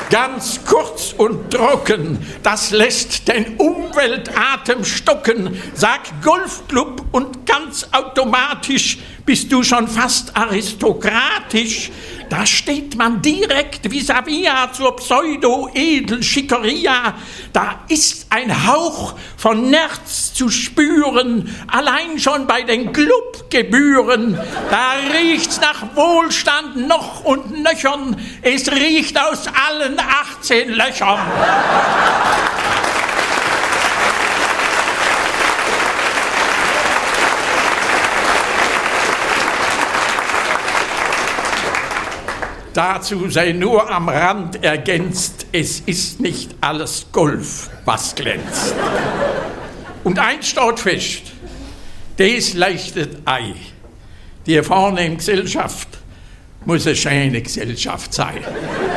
Ganz kurz und trocken, das lässt den Umweltatem stocken. Sag Golfclub und ganz automatisch bist du schon fast aristokratisch. Da steht man direkt vis-à-vis zur Pseudo-Edel-Schickeria. Da ist ein Hauch von Nerz zu spüren, allein schon bei den Clubgebühren. Da riecht's nach Wohlstand noch und nöchern, es riecht aus allen 18 Löchern. Dazu sei nur am Rand ergänzt, es ist nicht alles Golf, was glänzt. Und eins steht fest, des leuchtet ei. Die vornehme Gesellschaft muss eine schöne Gesellschaft sein.